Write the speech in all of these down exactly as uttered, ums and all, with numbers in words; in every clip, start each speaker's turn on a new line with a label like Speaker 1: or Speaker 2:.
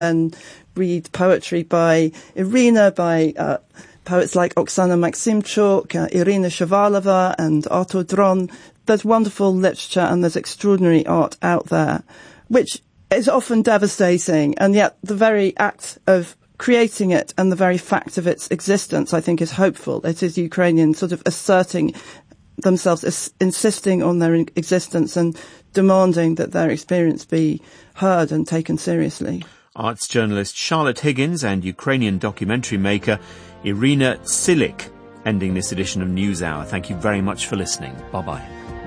Speaker 1: and read poetry by Irina, by uh, poets like Oksana Maximchuk, uh, Irina Shavalova and Artur Dron. There's wonderful literature and there's extraordinary art out there, which is often devastating, and yet the very act of creating it and the very fact of its existence, I think, is hopeful. It is Ukrainians sort of asserting themselves, as, insisting on their existence and demanding that their experience be heard and taken seriously.
Speaker 2: Arts journalist Charlotte Higgins and Ukrainian documentary maker Irina Tsilik ending this edition of NewsHour. Thank you very much for listening. Bye-bye.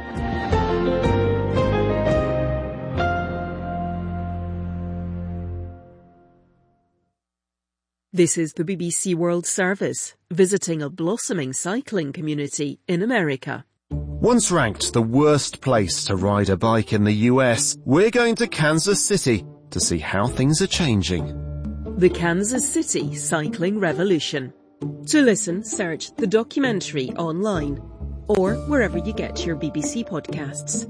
Speaker 3: This is the B B C World Service, visiting a blossoming cycling community in America.
Speaker 4: Once ranked the worst place to ride a bike in the U S, we're going to Kansas City to see how things are changing.
Speaker 3: The Kansas City Cycling Revolution. To listen, search the documentary online or wherever you get your B B C podcasts.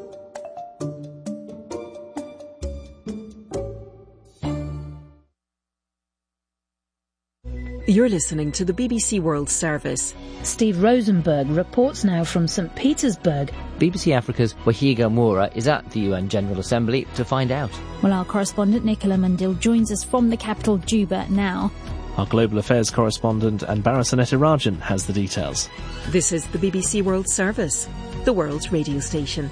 Speaker 3: You're listening to the B B C World Service.
Speaker 5: Steve Rosenberg reports now from Saint Petersburg.
Speaker 6: B B C Africa's Wahiga Moura is at the U N General Assembly to find out.
Speaker 7: Well, our correspondent Nicola Mundil joins us from the capital Juba now.
Speaker 8: Our Global Affairs correspondent Anbara Sanetirajan has the details.
Speaker 3: This is the B B C World Service, the world's radio station.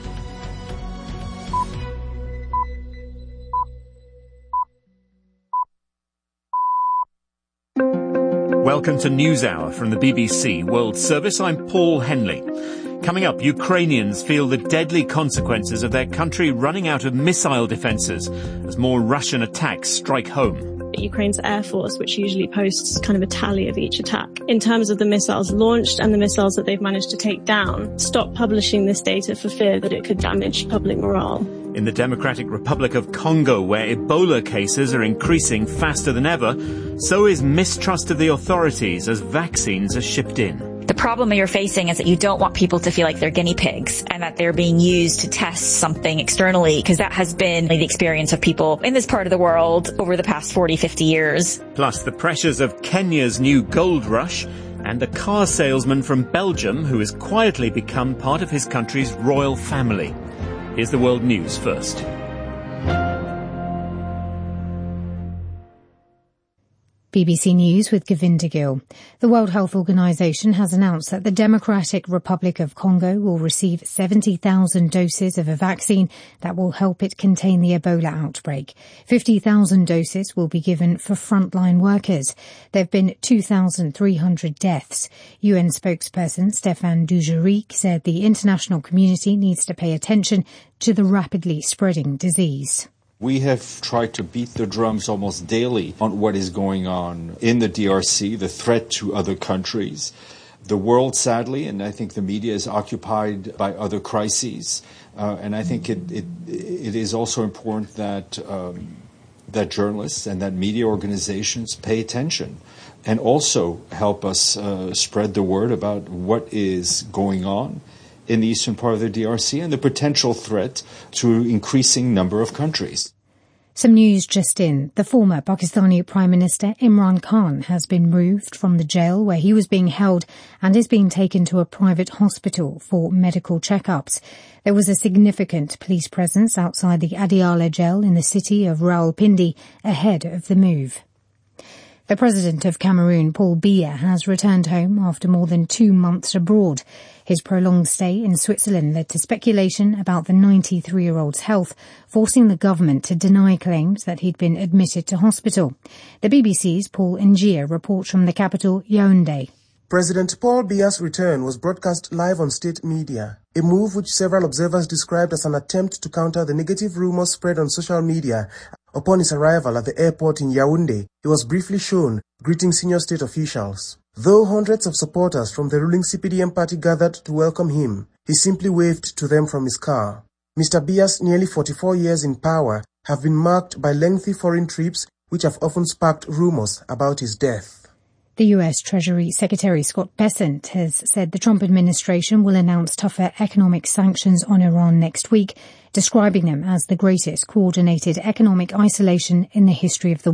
Speaker 2: Welcome to NewsHour from the B B C World Service. I'm Paul Henley. Coming up, Ukrainians feel the deadly consequences of their country running out of missile defences as more Russian attacks strike home.
Speaker 9: Ukraine's Air Force, which usually posts kind of a tally of each attack, in terms of the missiles launched and the missiles that they've managed to take down, stopped publishing this data for fear that it could damage public morale.
Speaker 2: In the Democratic Republic of Congo, where Ebola cases are increasing faster than ever, so is mistrust of the authorities as vaccines are shipped in.
Speaker 10: The problem you're facing is that you don't want people to feel like they're guinea pigs and that they're being used to test something externally, because that has been the experience of people in this part of the world over the past forty, fifty years.
Speaker 2: Plus the pressures of Kenya's new gold rush and a car salesman from Belgium who has quietly become part of his country's royal family. Here's the world news first.
Speaker 11: B B C News with Govinda Gill. The World Health Organization has announced that the Democratic Republic of Congo will receive seventy thousand doses of a vaccine that will help it contain the Ebola outbreak. fifty thousand doses will be given for frontline workers. There have been two thousand three hundred deaths. U N spokesperson Stéphane Dujarric said the international community needs to pay attention to the rapidly spreading disease.
Speaker 12: We have tried to beat the drums almost daily on what is going on in the D R C, the threat to other countries. The world, sadly, and I think the media is occupied by other crises. Uh, and I think it, it it is also important that um, that journalists and that media organizations pay attention and also help us uh, spread the word about what is going on in the eastern part of the D R C and the potential threat to increasing number of countries.
Speaker 11: Some news just in. The former Pakistani Prime Minister Imran Khan has been moved from the jail where he was being held and is being taken to a private hospital for medical checkups. There was a significant police presence outside the Adiala jail in the city of Rawalpindi ahead of the move. The President of Cameroon, Paul Biya, has returned home after more than two months abroad. His prolonged stay in Switzerland led to speculation about the ninety-three-year-old's health, forcing the government to deny claims that he'd been admitted to hospital. The B B C's Paul Ngia reports from the capital, Yaoundé.
Speaker 13: President Paul Biya's return was broadcast live on state media, a move which several observers described as an attempt to counter the negative rumors spread on social media. Upon his arrival at the airport in Yaoundé, he was briefly shown greeting senior state officials. Though hundreds of supporters from the ruling C P D M party gathered to welcome him, he simply waved to them from his car. Mister Biya's nearly forty-four years in power have been marked by lengthy foreign trips which have often sparked rumors about his death.
Speaker 11: The U S Treasury Secretary Scott Bessent has said the Trump administration will announce tougher economic sanctions on Iran next week, describing them as the greatest coordinated economic isolation in the history of the world.